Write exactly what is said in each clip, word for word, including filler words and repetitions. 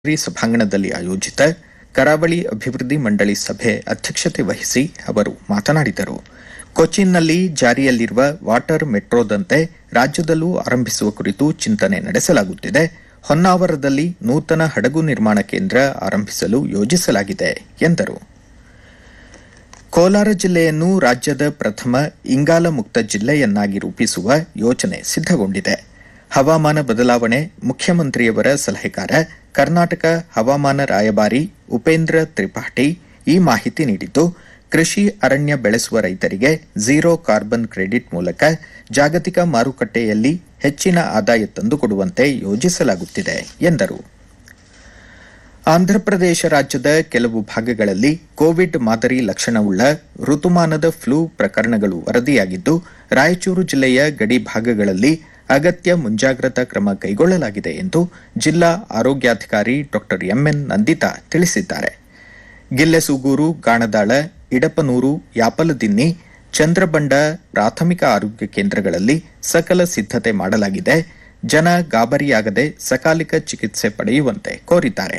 ಸಭಾಂಗಣದಲ್ಲಿ ಆಯೋಜಿತ ಕರಾವಳಿ ಅಭಿವೃದ್ಧಿ ಮಂಡಳಿ ಸಭೆ ಅಧ್ಯಕ್ಷತೆ ವಹಿಸಿ ಅವರು ಮಾತನಾಡಿದರು. ಕೊಚ್ಚಿನ್ನಲ್ಲಿ ಜಾರಿಯಲ್ಲಿರುವ ವಾಟರ್ ಮೆಟ್ರೋದಂತೆ ರಾಜ್ಯದಲ್ಲೂ ಆರಂಭಿಸುವ ಕುರಿತು ಚಿಂತನೆ ನಡೆಸಲಾಗುತ್ತಿದೆ. ಹೊನ್ನಾವರದಲ್ಲಿ ನೂತನ ಹಡಗು ನಿರ್ಮಾಣ ಕೇಂದ್ರ ಆರಂಭಿಸಲು ಯೋಜಿಸಲಾಗಿದೆ ಎಂದರು. ಕೋಲಾರ ಜಿಲ್ಲೆಯನ್ನು ರಾಜ್ಯದ ಪ್ರಥಮ ಇಂಗಾಲ ಮುಕ್ತ ಜಿಲ್ಲೆಯನ್ನಾಗಿ ರೂಪಿಸುವ ಯೋಜನೆ ಸಿದ್ದಗೊಂಡಿದೆ. ಹವಾಮಾನ ಬದಲಾವಣೆ ಮುಖ್ಯಮಂತ್ರಿಯವರ ಸಲಹೆಗಾರ ಕರ್ನಾಟಕ ಹವಾಮಾನ ರಾಯಭಾರಿ ಉಪೇಂದ್ರ ತ್ರಿಪಾಠಿ ಈ ಮಾಹಿತಿ ನೀಡಿದ್ದು, ಕೃಷಿ ಅರಣ್ಯ ಬೆಳೆಸುವ ರೈತರಿಗೆ ಝೀರೋ ಕಾರ್ಬನ್ ಕ್ರೆಡಿಟ್ ಮೂಲಕ ಜಾಗತಿಕ ಮಾರುಕಟ್ಟೆಯಲ್ಲಿ ಹೆಚ್ಚಿನ ಆದಾಯ ತಂದುಕೊಡುವಂತೆ ಯೋಜಿಸಲಾಗುತ್ತಿದೆ ಎಂದರು. ಆಂಧ್ರಪ್ರದೇಶ ರಾಜ್ಯದ ಕೆಲವು ಭಾಗಗಳಲ್ಲಿ ಕೋವಿಡ್ ಮಾದರಿ ಲಕ್ಷಣವುಳ್ಳ ಋತುಮಾನದ ಫ್ಲೂ ಪ್ರಕರಣಗಳು ವರದಿಯಾಗಿದ್ದು, ರಾಯಚೂರು ಜಿಲ್ಲೆಯ ಗಡಿ ಭಾಗಗಳಲ್ಲಿ ಅಗತ್ಯ ಮುಂಜಾಗ್ರತಾ ಕ್ರಮ ಕೈಗೊಳ್ಳಲಾಗಿದೆ ಎಂದು ಜಿಲ್ಲಾ ಆರೋಗ್ಯಾಧಿಕಾರಿ ಡಾ ಎಂಎನ್ ನಂದಿತಾ ತಿಳಿಸಿದ್ದಾರೆ. ಗಿಲ್ಲೆಸೂಗೂರು, ಗಾಣದಾಳ, ಇಡಪನೂರು, ಯಾಪಲದಿನ್ನಿ, ಚಂದ್ರಬಂಡ ಪ್ರಾಥಮಿಕ ಆರೋಗ್ಯ ಕೇಂದ್ರಗಳಲ್ಲಿ ಸಕಲ ಸಿದ್ದತೆ ಮಾಡಲಾಗಿದೆ. ಜನ ಗಾಬರಿಯಾಗದೆ ಸಕಾಲಿಕ ಚಿಕಿತ್ಸೆ ಪಡೆಯುವಂತೆ ಕೋರಿದ್ದಾರೆ.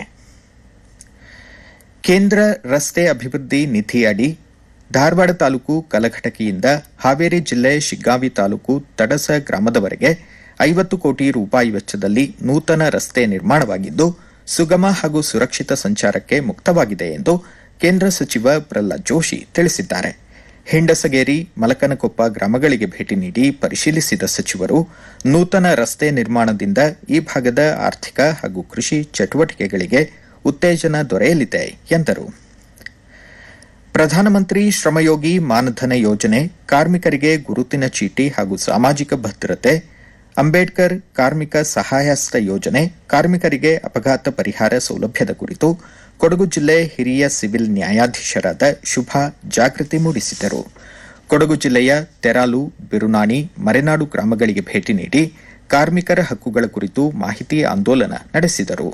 ಕೇಂದ್ರ ರಸ್ತೆ ಅಭಿವೃದ್ಧಿ ನಿಧಿ ಅಡಿ ಧಾರವಾಡ ತಾಲೂಕು ಕಲಘಟಕಿಯಿಂದ ಹಾವೇರಿ ಜಿಲ್ಲೆ ಶಿಗ್ಗಾವಿ ತಾಲೂಕು ತಡಸ ಗ್ರಾಮದವರೆಗೆ ಐವತ್ತು ಕೋಟಿ ರೂಪಾಯಿ ವೆಚ್ಚದಲ್ಲಿ ನೂತನ ರಸ್ತೆ ನಿರ್ಮಾಣವಾಗಿದ್ದು, ಸುಗಮ ಹಾಗೂ ಸುರಕ್ಷಿತ ಸಂಚಾರಕ್ಕೆ ಮುಕ್ತವಾಗಿದೆ ಎಂದು ಕೇಂದ್ರ ಸಚಿವ ಪ್ರಹ್ಲಾದ್ ಜೋಶಿ ತಿಳಿಸಿದ್ದಾರೆ. ಹಿಂಡಸಗೇರಿ, ಮಲಕನಕೊಪ್ಪ ಗ್ರಾಮಗಳಿಗೆ ಭೇಟಿ ನೀಡಿ ಪರಿಶೀಲಿಸಿದ ಸಚಿವರು ನೂತನ ರಸ್ತೆ ನಿರ್ಮಾಣದಿಂದ ಈ ಭಾಗದ ಆರ್ಥಿಕ ಹಾಗೂ ಕೃಷಿ ಚಟುವಟಿಕೆಗಳಿಗೆ ಉತ್ತೇಜನ ದೊರೆಯಲಿದೆ ಎಂದರು. ಪ್ರಧಾನಮಂತ್ರಿ ಶ್ರಮಯೋಗಿ ಮಾನಧನ ಯೋಜನೆ, ಕಾರ್ಮಿಕರಿಗೆ ಗುರುತಿನ ಚೀಟಿ ಹಾಗೂ ಸಾಮಾಜಿಕ ಭದ್ರತೆ, ಅಂಬೇಡ್ಕರ್ ಕಾರ್ಮಿಕ ಸಹಾಯಹಸ್ತ ಯೋಜನೆ, ಕಾರ್ಮಿಕರಿಗೆ ಅಪಘಾತ ಪರಿಹಾರ ಸೌಲಭ್ಯದ ಕುರಿತು ಕೊಡಗು ಜಿಲ್ಲೆ ಹಿರಿಯ ಸಿವಿಲ್ ನ್ಯಾಯಾಧೀಶರಾದ ಶುಭಾ ಜಾಗೃತಿ ಮೂಡಿಸಿದರು. ಕೊಡಗು ಜಿಲ್ಲೆಯ ತೆರಾಲು, ಬಿರುನಾಣಿ, ಮರೆನಾಡು ಗ್ರಾಮಗಳಿಗೆ ಭೇಟಿ ನೀಡಿ ಕಾರ್ಮಿಕರ ಹಕ್ಕುಗಳ ಕುರಿತು ಮಾಹಿತಿ ಆಂದೋಲನ ನಡೆಸಿದರು.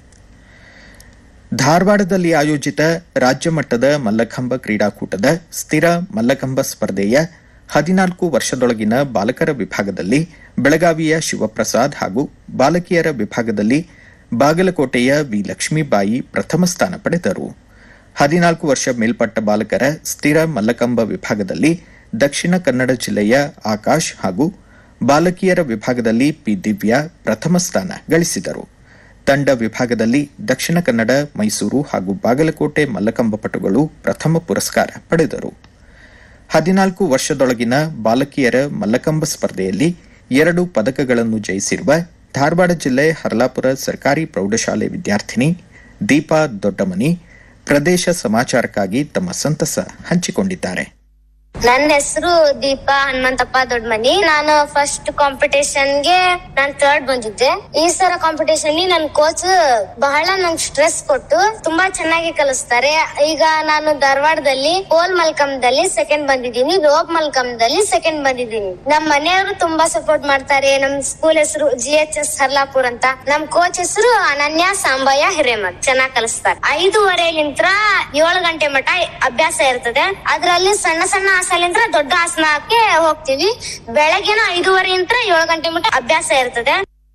ಧಾರವಾಡದಲ್ಲಿ ಆಯೋಜಿತ ರಾಜ್ಯಮಟ್ಟದ ಮಲ್ಲಖಂಬ ಕ್ರೀಡಾಕೂಟದ ಸ್ಥಿರ ಮಲ್ಲಖಂಬ ಸ್ಪರ್ಧೆಯ ಹದಿನಾಲ್ಕು ವರ್ಷದೊಳಗಿನ ಬಾಲಕರ ವಿಭಾಗದಲ್ಲಿ ಬೆಳಗಾವಿಯ ಶಿವಪ್ರಸಾದ್ ಹಾಗೂ ಬಾಲಕಿಯರ ವಿಭಾಗದಲ್ಲಿ ಬಾಗಲಕೋಟೆಯ ವಿ ಲಕ್ಷ್ಮೀಬಾಯಿ ಪ್ರಥಮ ಸ್ಥಾನ ಪಡೆದರು. ಹದಿನಾಲ್ಕು ವರ್ಷ ಮೇಲ್ಪಟ್ಟ ಬಾಲಕರ ಸ್ಥಿರ ಮಲ್ಲಖಂಬ ವಿಭಾಗದಲ್ಲಿ ದಕ್ಷಿಣ ಕನ್ನಡ ಜಿಲ್ಲೆಯ ಆಕಾಶ್ ಹಾಗೂ ಬಾಲಕಿಯರ ವಿಭಾಗದಲ್ಲಿ ಪಿ ದಿವ್ಯಾ ಪ್ರಥಮ ಸ್ಥಾನ ಗಳಿಸಿದರು. ತಂಡ ವಿಭಾಗದಲ್ಲಿ ದಕ್ಷಿಣ ಕನ್ನಡ, ಮೈಸೂರು ಹಾಗೂ ಬಾಗಲಕೋಟೆ ಮಲ್ಲಖಂಬ ಪಟುಗಳು ಪ್ರಥಮ ಪುರಸ್ಕಾರ ಪಡೆದರು. ಹದಿನಾಲ್ಕು ವರ್ಷದೊಳಗಿನ ಬಾಲಕಿಯರ ಮಲ್ಲಖಂಬ ಸ್ಪರ್ಧೆಯಲ್ಲಿ ಎರಡು ಪದಕಗಳನ್ನು ಜಯಿಸಿರುವ ಧಾರವಾಡ ಜಿಲ್ಲೆ ಹರ್ಲಾಪುರ ಸರ್ಕಾರಿ ಪ್ರೌಢಶಾಲೆ ವಿದ್ಯಾರ್ಥಿನಿ ದೀಪಾ ದೊಡ್ಡಮನಿ ಪ್ರದೇಶ ಸಮಾಚಾರಕ್ಕಾಗಿ ತಮ್ಮ ಸಂತಸ ಹಂಚಿಕೊಂಡಿದ್ದಾರೆ. ನನ್ನ ಹೆಸರು ದೀಪಾ ಹನುಮಂತಪ್ಪ ದೊಡ್ಡಮನಿ. ನಾನು ಫಸ್ಟ್ ಕಾಂಪಿಟೇಷನ್ ಗೆ ನಾನು ಥರ್ಡ್ ಬಂದಿದ್ದೆ. ಈ ಸಲ ಕಾಂಪಿಟೇಷನ್ ನನ್ ಕೋಚ್ ಬಹಳ ನಂಗೆ ಸ್ಟ್ರೆಸ್ ಕೊಟ್ಟು ತುಂಬಾ ಚೆನ್ನಾಗಿ ಕಲಿಸ್ತಾರೆ. ಈಗ ನಾನು ಧಾರವಾಡದಲ್ಲಿ ಪೋಲ್ ಮಲ್ಕಂದಲ್ಲಿ ಸೆಕೆಂಡ್ ಬಂದಿದ್ದೀನಿ, ರೋಪ್ ಮಲ್ಕಂದಲ್ಲಿ ಸೆಕೆಂಡ್ ಬಂದಿದ್ದೀನಿ. ನಮ್ ಮನೆಯವರು ತುಂಬಾ ಸಪೋರ್ಟ್ ಮಾಡ್ತಾರೆ. ನಮ್ ಸ್ಕೂಲ್ ಹೆಸರು ಜಿ ಎಚ್ ಎಸ್ ಹರ್ಲಾಪುರ್ ಅಂತ. ನಮ್ ಕೋಚ್ ಹೆಸರು ಅನನ್ಯ ಸಾಂಬಯ್ಯ ಹಿರೇಮಠ್. ಚೆನ್ನಾಗಿ ಕಲಿಸ್ತಾರೆ. ಐದೂವರೆಲಿಂತ್ರ ಏಳು ಗಂಟೆ ಮಠ ಅಭ್ಯಾಸ ಇರ್ತದೆ. ಅದ್ರಲ್ಲಿ ಸಣ್ಣ ಸಣ್ಣ ಆಸಲಿಂತ್ರ ದೊಡ್ಡ ಆಸನಕ್ಕೆ ಹೋಗ್ತೀವಿ. ಬೆಳಗ್ಗೆನ ಐದೂವರೆಯಿಂದ ಏಳು ಗಂಟೆ ಮಟ್ಟ ಅಭ್ಯಾಸ ಇರ್ತದೆ.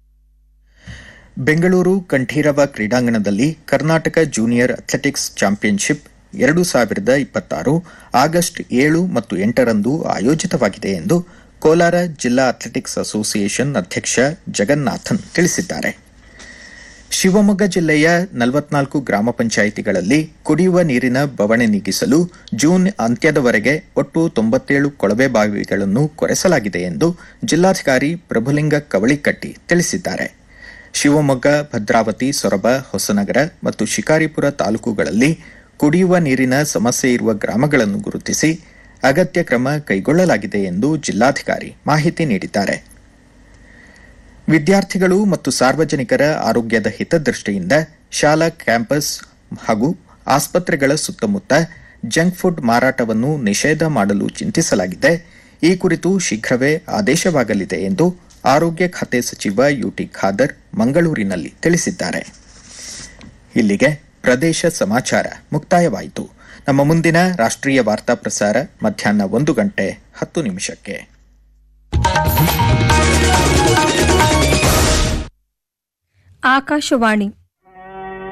ಬೆಂಗಳೂರು ಕಂಠೀರವ ಕ್ರೀಡಾಂಗಣದಲ್ಲಿ ಕರ್ನಾಟಕ ಜೂನಿಯರ್ ಅಥ್ಲೆಟಿಕ್ಸ್ ಚಾಂಪಿಯನ್ಶಿಪ್ ಎರಡು ಸಾವಿರದ ಇಪ್ಪತ್ತಾರು ಆಗಸ್ಟ್ ಏಳು ಮತ್ತು ಎಂಟರಂದು ಆಯೋಜಿತವಾಗಿದೆ ಎಂದು ಕೋಲಾರ ಜಿಲ್ಲಾ ಅಥ್ಲೆಟಿಕ್ಸ್ ಅಸೋಸಿಯೇಷನ್ ಅಧ್ಯಕ್ಷ ಜಗನ್ನಾಥನ್ ತಿಳಿಸಿದ್ದಾರೆ. ಶಿವಮೊಗ್ಗ ಜಿಲ್ಲೆಯ ನಲವತ್ನಾಲ್ಕು ಗ್ರಾಮ ಪಂಚಾಯಿತಿಗಳಲ್ಲಿ ಕುಡಿಯುವ ನೀರಿನ ಬವಣೆ ನೀಗಿಸಲು ಜೂನ್ ಅಂತ್ಯದವರೆಗೆ ಒಟ್ಟು ತೊಂಬತ್ತೇಳು ಕೊಳವೆ ಬಾವಿಗಳನ್ನು ಕೊರೆಸಲಾಗಿದೆ ಎಂದು ಜಿಲ್ಲಾಧಿಕಾರಿ ಪ್ರಭುಲಿಂಗ ಕವಳಿಕಟ್ಟಿ ತಿಳಿಸಿದ್ದಾರೆ. ಶಿವಮೊಗ್ಗ, ಭದ್ರಾವತಿ, ಸೊರಬ, ಹೊಸನಗರ ಮತ್ತು ಶಿಕಾರಿಪುರ ತಾಲೂಕುಗಳಲ್ಲಿ ಕುಡಿಯುವ ನೀರಿನ ಸಮಸ್ಯೆ ಇರುವ ಗ್ರಾಮಗಳನ್ನು ಗುರುತಿಸಿ ಅಗತ್ಯ ಕ್ರಮ ಕೈಗೊಳ್ಳಲಾಗಿದೆ ಎಂದು ಜಿಲ್ಲಾಧಿಕಾರಿ ಮಾಹಿತಿ ನೀಡಿದ್ದಾರೆ. ವಿದ್ಯಾರ್ಥಿಗಳು ಮತ್ತು ಸಾರ್ವಜನಿಕರ ಆರೋಗ್ಯದ ಹಿತದೃಷ್ಟಿಯಿಂದ ಶಾಲಾ ಕ್ಯಾಂಪಸ್ ಹಾಗೂ ಆಸ್ಪತ್ರೆಗಳ ಸುತ್ತಮುತ್ತ ಜಂಕ್ ಫುಡ್ ಮಾರಾಟವನ್ನು ನಿಷೇಧ ಮಾಡಲು ಚಿಂತಿಸಲಾಗಿದೆ. ಈ ಕುರಿತು ಶೀಘ್ರವೇ ಆದೇಶವಾಗಲಿದೆ ಎಂದು ಆರೋಗ್ಯ ಖಾತೆ ಸಚಿವ ಯುಟಿ ಖಾದರ್ ಮಂಗಳೂರಿನಲ್ಲಿ ತಿಳಿಸಿದ್ದಾರೆ. ಇಲ್ಲಿಗೆ ಪ್ರದೇಶ ಸಮಾಚಾರ ಮುಕ್ತಾಯವಾಯಿತು. ನಮ್ಮ ಮುಂದಿನ ರಾಷ್ಟ್ರೀಯ ವಾರ್ತಾ ಪ್ರಸಾರ ಮಧ್ಯಾಹ್ನ ಒಂದು ಗಂಟೆ ಹತ್ತು ನಿಮಿಷಕ್ಕೆ. ಆಕಾಶವಾಣಿ